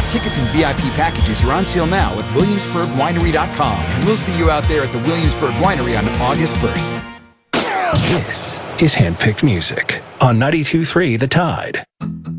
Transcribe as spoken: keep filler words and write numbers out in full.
Tickets and V I P packages are on sale now at williamsburg winery dot com, and we'll see you out there at the Williamsburg Winery on August first. This is Handpicked Music on ninety-two point three The Tide.